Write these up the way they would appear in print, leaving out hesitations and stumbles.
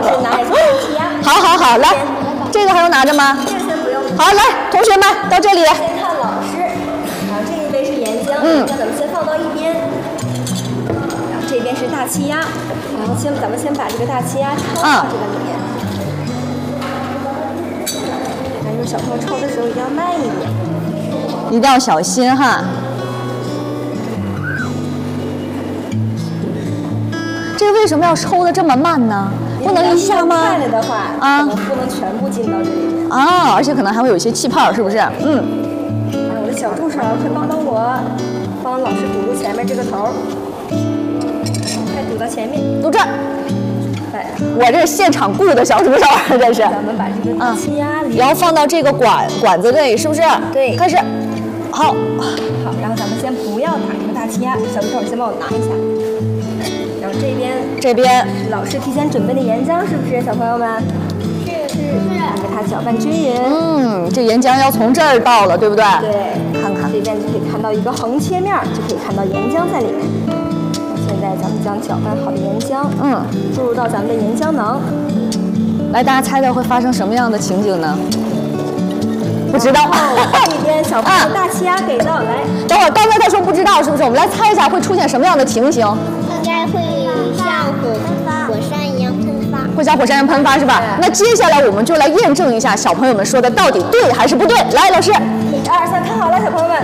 拿一下大气压。 好，来，这个还用拿着吗？ 这个先不用。 好，来，同学们到这里。 先看老师，然后这一杯是岩浆，岩浆咱们先放到一边。然后这边是大气压，然后咱们先把这个大气压抽到这个里面。因为小朋友抽的时候一定要慢一点， 一定要小心哈。这个为什么要抽的这么慢呢？不能一下吗？ 快了的话，可能不能全部进到这里面。 啊，而且可能还会有一些气泡，是不是？嗯。 我的小助手，快帮我，帮老师堵住前面这个头，快堵到前面， 堵这儿。我这是现场雇的小助手，这是。 咱们把这个大气压， 然后放到这个管子里，是不是？ 对。 开始。好， 然后咱们先不要打这个大气压，小助手先帮我拿一下。然后这边老师提前准备的岩浆，是不是小朋友们？是。给它搅拌均匀。 这岩浆要从这儿倒了，对不对？ 对。看看这边就可以看到一个横切面，就可以看到岩浆在里面。现在咱们将搅拌好的岩浆，注入到咱们的岩浆囊。 来，大家猜猜会发生什么样的情景呢？不知道。 这边小朋友大气压给到，来。 等会儿，刚才他说不知道，是不是？我们来猜一下会出现什么样的情形？ 应该会像火山一样喷发。 会像火山一样喷发是吧？那接下来我们就来验证一下小朋友们说的到底对还是不对。来，老师。1、2、 3，看好了，小朋友们。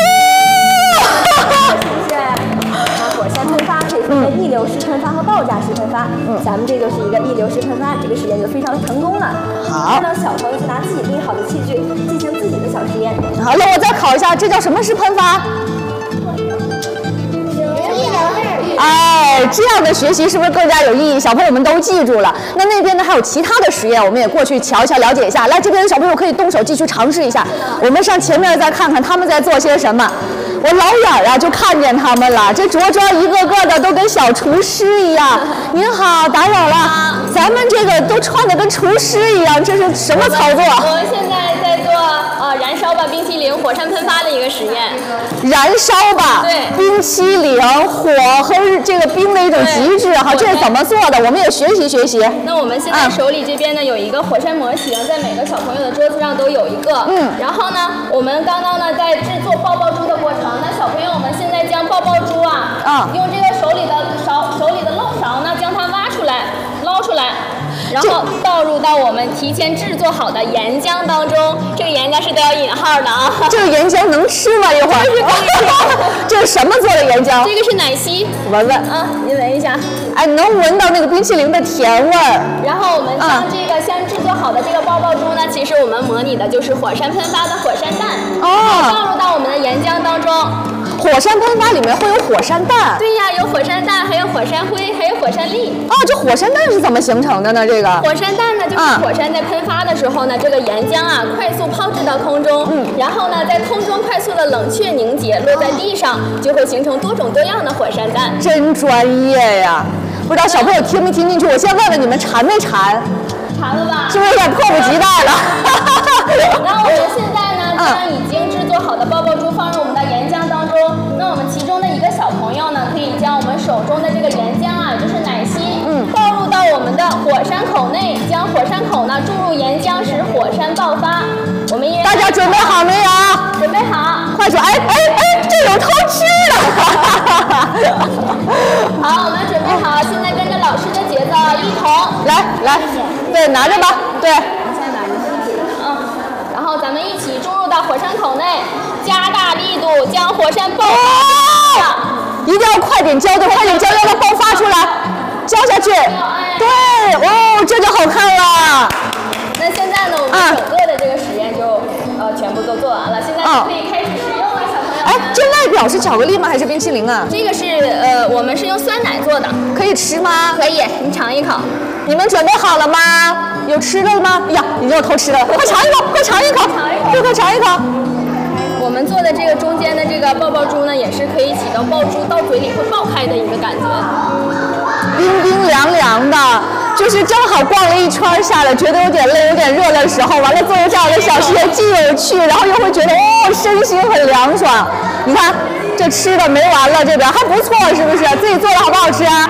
火山喷发可以分为溢流式喷发和爆炸式喷发。咱们这就是一个溢流式喷发，这个实验就非常的成功了。 好， 让小朋友去拿自己拎好的器具进行自己的小实验。 好，那我再考一下，这叫什么式喷发？哎，这样的学习是不是更加有意义？小朋友们都记住了。那边呢还有其他的实验，我们也过去瞧一瞧，了解一下。来，这边的小朋友可以动手继续尝试一下。我们上前面再看看他们在做些什么。我老远就看见他们了，这着装一个个的都跟小厨师一样。您好，打扰了，咱们这个都穿的跟厨师一样，这是什么操作？ 我们现在在做燃烧吧冰淇淋火山喷发的一个实验。 燃烧吧， 对， 冰淇淋火和这个冰的一种极致哈，这是怎么做的？我们也学习学习。 那我们现在手里这边呢有一个火山模型，在每个小朋友的桌子上都有一个。然后呢，我们刚刚呢在制作爆爆珠的过程，那小朋友们现在将爆爆珠用这个手里的漏勺呢将它挖出来，捞出来。然后倒入到我们提前制作好的岩浆当中，这个岩浆是带有引号的啊。 这个岩浆能吃吗？一会儿。这是什么做的岩浆？ 这个是奶昔。 闻闻您闻一下。 哎，能闻到那个冰淇淋的甜味儿。 然后我们将这个先制作好的这个爆爆珠呢，其实我们模拟的就是火山喷发的火山弹。倒入到我们的岩浆当中。 火山喷发里面会有火山弹？ 对呀，有火山弹，还有火山灰，还有火山粒。 这火山弹是怎么形成的呢？这个火山弹呢，就是火山在喷发的时候呢，这个岩浆快速抛掷到空中，然后呢，在空中快速的冷却凝结，落在地上，就会形成多种多样的火山弹。 真专业呀！不知道小朋友听没听进去？我先问问你们馋没馋？ 馋了吧？ 是不是有点迫不及待了？ 然后我们现在呢，将已经制作好的爆爆珠放入我们的岩浆当中。那我们其中的一个小朋友呢，可以将我们手中的这个岩浆就是奶昔，倒入到我们的火山口内，将火山口呢注入岩浆，使火山爆发。我们大家准备好没有？ 准备好。 快说！哎，这有偷吃的！ 好，我们准备好，现在跟着老师的节奏一同来，对，拿着吧，对。 然后咱们一起注入到火山口内，加大力度将火山爆发。 一定要快点浇，对，快点浇，让它爆发出来，浇下去。对，这就好看了。 那现在呢，我们整个的这个实验就全部都做完了，现在就可以开始使用了，小朋友。 哎，这外表是巧克力吗？还是冰淇淋啊？ 这个是我们是用酸奶做的， 可以吃吗？ 可以，你尝一口。 你们准备好了吗？有吃的了吗？哎呀，已经有偷吃的了，快尝一口，快尝一口，快尝一口。 我们做的这个中间的这个爆爆珠呢，也是可以起到爆珠到嘴里会爆开的一个感觉。 冰冰凉凉的，就是正好逛了一圈下来，觉得有点累、有点热的时候，完了做这样的小实验，既有趣，然后又会觉得身心很凉爽。你看这吃的没完了，这边还不错，是不是？自己做的好不好吃啊？